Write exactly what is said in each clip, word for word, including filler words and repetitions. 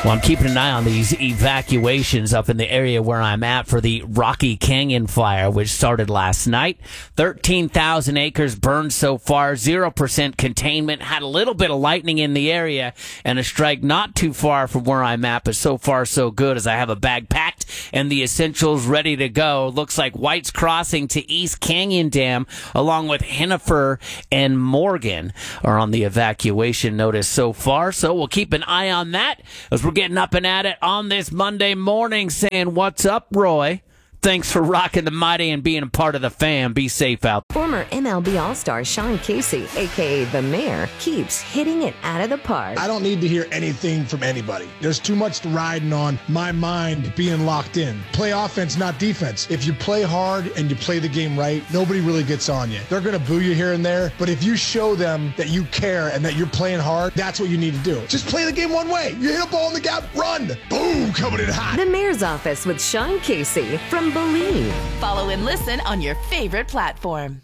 Well, I'm keeping an eye on these evacuations up in the area where I'm at for the Rocky Canyon fire, which started last night. thirteen thousand acres burned so far, zero percent containment. Had a little bit of lightning in the area and a strike not too far from where I'm at, but so far so good as I have a bag packed and the essentials ready to go. Looks like White's Crossing to East Canyon Dam, along with Hennifer and Morgan, are on the evacuation notice so far. So we'll keep an eye on that as we're getting up and at it on this Monday morning, saying, what's up, Roy? Thanks for rocking the mighty and being a part of the fam. Be safe out there. Former M L B All-Star Sean Casey, a k a. The Mayor, keeps hitting it out of the park. I don't need to hear anything from anybody. There's too much riding on my mind being locked in. Play offense, not defense. If you play hard and you play the game right, nobody really gets on you. They're going to boo you here and there, but if you show them that you care and that you're playing hard, that's what you need to do. Just play the game one way. You hit a ball in the gap, run. Boom, coming in hot. The Mayor's Office with Sean Casey from Believe. Follow and listen on your favorite platform.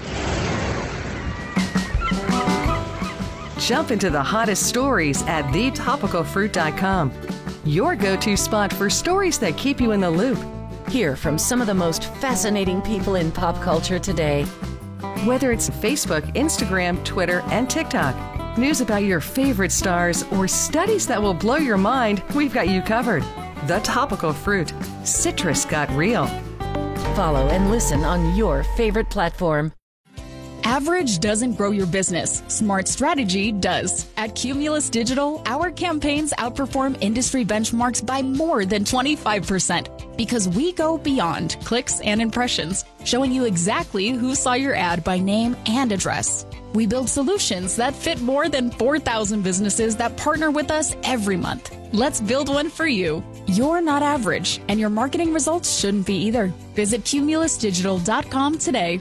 Jump into the hottest stories at the topical fruit dot com. Your go-to spot for stories that keep you in the loop. Hear from some of the most fascinating people in pop culture today. Whether it's Facebook, Instagram, Twitter, and TikTok, news about your favorite stars, or studies that will blow your mind, we've got you covered. The Topical Fruit. Citrus got real. Follow and listen on your favorite platform. Average doesn't grow your business. Smart strategy does. At Cumulus Digital, our campaigns outperform industry benchmarks by more than twenty-five percent because we go beyond clicks and impressions, showing you exactly who saw your ad by name and address. We build solutions that fit more than four thousand businesses that partner with us every month. Let's build one for you. You're not average, and your marketing results shouldn't be either. Visit cumulus digital dot com today.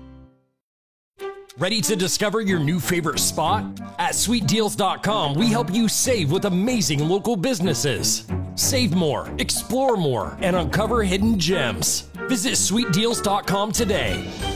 Ready to discover your new favorite spot? At sweet deals dot com, we help you save with amazing local businesses. Save more, explore more, and uncover hidden gems. Visit sweet deals dot com today.